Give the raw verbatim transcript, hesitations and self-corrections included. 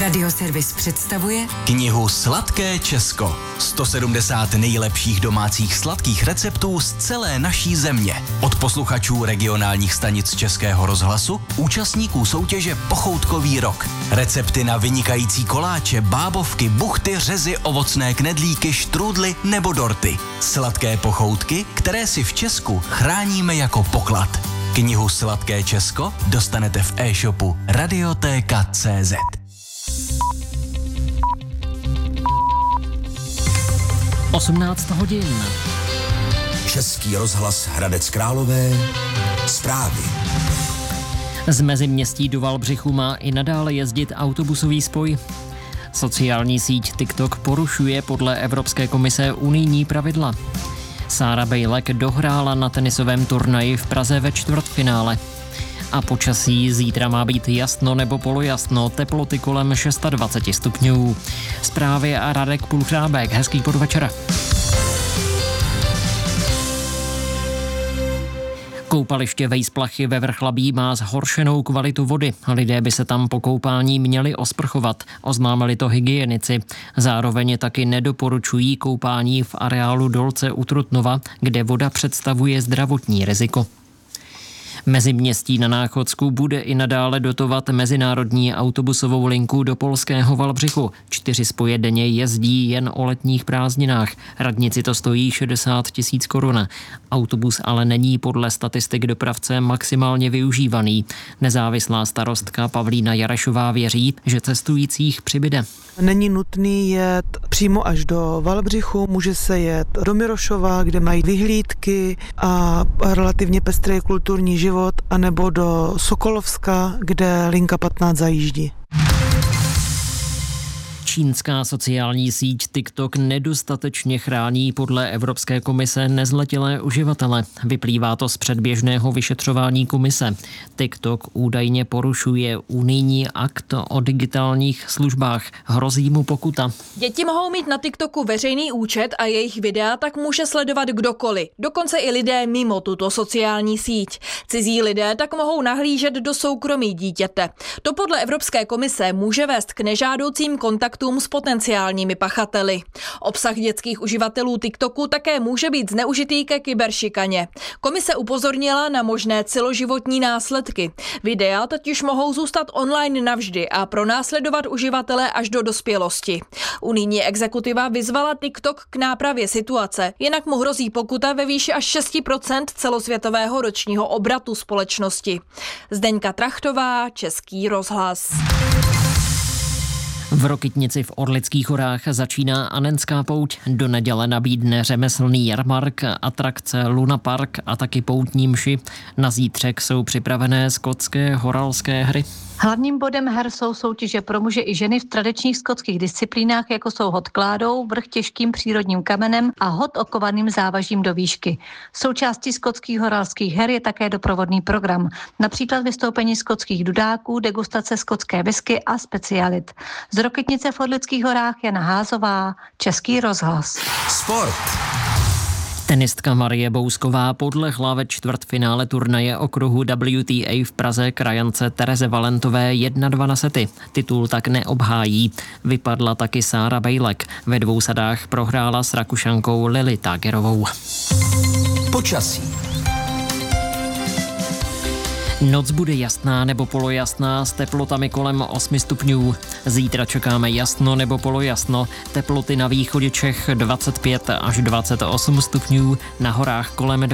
Radioservis představuje knihu Sladké Česko. sto sedmdesát nejlepších domácích sladkých receptů z celé naší země. Od posluchačů regionálních stanic Českého rozhlasu, účastníků soutěže Pochoutkový rok. Recepty na vynikající koláče, bábovky, buchty, řezy, ovocné knedlíky, štrůdly nebo dorty. Sladké pochoutky, které si v Česku chráníme jako poklad. Knihu Sladké Česko dostanete v e-shopu radioteka tečka cé zet. osmnáct hodin. Český rozhlas Hradec Králové. Zprávy. Z meziměstí do Valdřichu má i nadále jezdit autobusový spoj. Sociální síť TikTok porušuje podle Evropské komise unijní pravidla. Sára Bejlek dohrála na tenisovém turnaji v Praze ve čtvrtfinále. A počasí zítra má být jasno nebo polojasno, teploty kolem dvacet šest stupňů. Zprávy a Radek Půlchrábek. Hezký podvečer. Koupaliště Vejsplachy ve Vrchlabí má zhoršenou kvalitu vody. Lidé by se tam po koupání měli osprchovat, oznámili to hygienici. Zároveň taky nedoporučují koupání v areálu Dolce u Trutnova, kde voda představuje zdravotní riziko. Meziměstí na Náchodsku bude i nadále dotovat mezinárodní autobusovou linku do polského Valdřichu. Čtyři spoje denně jezdí jen o letních prázdninách. Radnici to stojí šedesát tisíc korun. Autobus ale není podle statistik dopravce maximálně využívaný. Nezávislá starostka Pavlína Jarešová věří, že cestujících přibyde. Není nutný jet přímo až do Valdřichu, může se jet do Mirošova, kde mají vyhlídky a relativně pestrý kulturní život, anebo do Sokolovska, kde linka patnáct zajíždí. Čínská sociální síť TikTok nedostatečně chrání podle Evropské komise nezletilé uživatele. Vyplývá to z předběžného vyšetřování komise. TikTok údajně porušuje unijní akt o digitálních službách. Hrozí mu pokuta. Děti mohou mít na TikToku veřejný účet a jejich videa tak může sledovat kdokoliv, dokonce i lidé mimo tuto sociální síť. Cizí lidé tak mohou nahlížet do soukromí dítěte. To podle Evropské komise může vést k nežádoucím kontaktům s potenciálními pachateli. Obsah dětských uživatelů TikToku také může být zneužitý ke kyberšikaně. Komise upozornila na možné celoživotní následky. Videa totiž mohou zůstat online navždy a pronásledovat uživatele až do dospělosti. Unijní exekutiva vyzvala TikTok k nápravě situace, jinak mu hrozí pokuta ve výši až šest procent celosvětového ročního obratu společnosti. Zdeňka Trachtová, Český rozhlas. V Rokytnici v Orlických horách začíná Anenská pouť. Do neděle nabídne řemeslný jarmark, atrakce Luna Park a taky poutní mši. Na zítřek jsou připravené skotské horalské hry. Hlavním bodem her jsou soutěže pro muže i ženy v tradičních skotských disciplínách, jako jsou hod kládou, vrch těžkým přírodním kamenem a hod okovaným závažím do výšky. Součástí skotských horalských her je také doprovodný program, například vystoupení skotských dudáků, degustace skotské whisky a specialit. Z Rokytnice v Orlických horách Jana Házová, Český rozhlas. Sport. Tenistka Marie Bousková podlehla ve čtvrtfinále turnaje okruhu W T A v Praze krajance Tereze Valentové jedna dva na sety. Titul tak neobhájí. Vypadla taky Sára Bejlek. Ve dvou sadách prohrála s Rakušankou Lili Tagerovou. Počasí. Noc bude jasná nebo polojasná s teplotami kolem osmi stupňů. Zítra čekáme jasno nebo polojasno. Teploty na východě Čech dvacet pět až dvacet osm stupňů, na horách kolem